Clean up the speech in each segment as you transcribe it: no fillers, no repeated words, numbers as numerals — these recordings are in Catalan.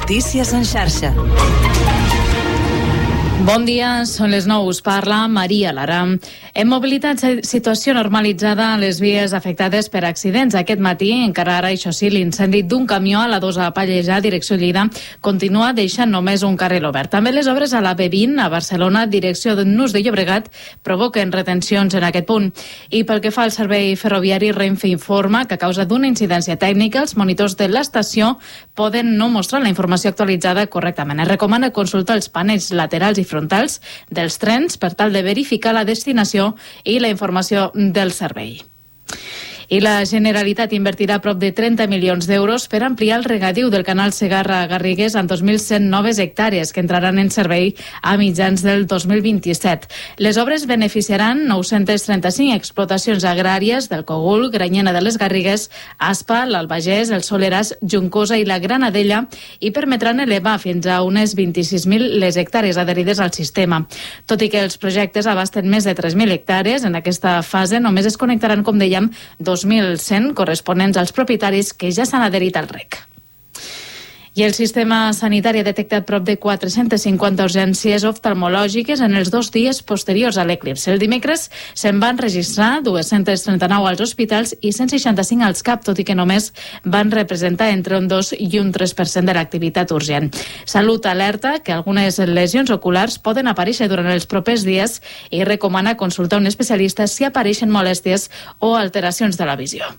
Notícies en xarxa. Bon dia, són les 9, us parla Maria Lara. En mobilitat, situació normalitzada a les vies afectades per accidents. Aquest matí, encara ara, això sí, l'incendi d'un camió a la 2 a Pallejà, direcció Lleida, continua deixant només un carril obert. També les obres a la B20 a Barcelona, direcció de Nus de Llobregat, provoquen retencions en aquest punt. I pel que fa al servei ferroviari, Renfe informa que a causa d'una incidència tècnica, els monitors de l'estació poden no mostrar la informació actualitzada correctament. Es recomana consultar els panells laterals i frontals dels trens per tal de verificar la destinació i la informació del servei. I la Generalitat invertirà prop de 30 milions d'euros per ampliar el regadiu del canal Segarra-Garrigues en 2.100 noves hectàrees que entraran en servei a mitjans del 2027. Les obres beneficiaran 935 explotacions agràries del Cogul, Granyena de les Garrigues, Aspa, l'Albagés, el Soleràs, Juncosa i la Granadella i permetran elevar fins a unes 26.000 les hectàrees adherides al sistema. Tot i que els projectes abasten més de 3.000 hectàrees, en aquesta fase només es connectaran, com dèiem, 2.100 corresponents als propietaris que ja s'han adherit al REC. I el sistema sanitari ha detectat prop de 450 urgències oftalmològiques en els 2 dies posteriors a l'eclipsi. El dimecres se'n van registrar 239 als hospitals i 165 als CAP, tot i que només van representar entre un 2 i un 3% de l'activitat urgent. Salut alerta que algunes lesions oculars poden aparèixer durant els propers dies i recomana consultar un especialista si apareixen molèsties o alteracions de la visió.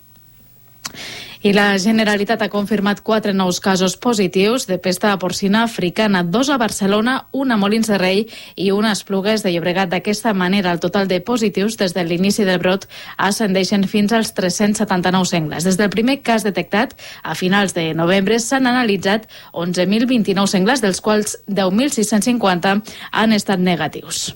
I la Generalitat ha confirmat 4 nous casos positius de pesta porcina africana, 2 a Barcelona, 1 a Molins de Rei i 1 a Esplugues de Llobregat. D'aquesta manera, el total de positius des de l'inici del brot ascendeixen fins als 379 sengles. Des del primer cas detectat, a finals de novembre, s'han analitzat 11.029 sengles, dels quals 10.650 han estat negatius.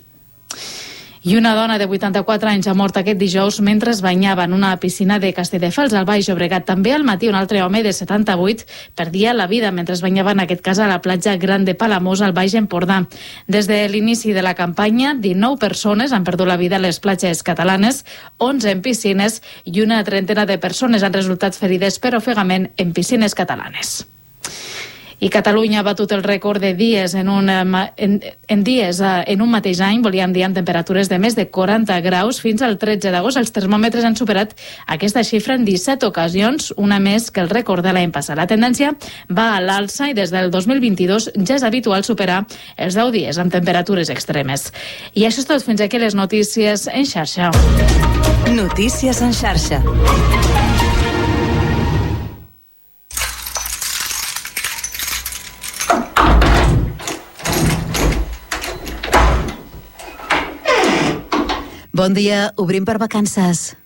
I una dona de 84 anys ha mort aquest dijous mentre es banyava en una piscina de Castelldefels, al Baix Llobregat. També al matí un altre home de 78 perdia la vida mentre es banyava, en aquest cas a la platja Gran de Palamós, al Baix Empordà. Des de l'inici de la campanya, 19 persones han perdut la vida a les platges catalanes, 11 en piscines i una trentena de persones han resultat ferides per ofegament en piscines catalanes. I Catalunya ha batut el rècord de dies en un mateix any, volíem dir, amb temperatures de més de 40 graus. Fins al 13 d'agost els termòmetres han superat aquesta xifra en 17 ocasions, una més que el rècord de l'any passat. La tendència va a l'alça i des del 2022 ja és habitual superar els 10 dies amb temperatures extremes. I això és tot, fins aquí les notícies en xarxa. Notícies en xarxa. Bon dia, obrim per vacances.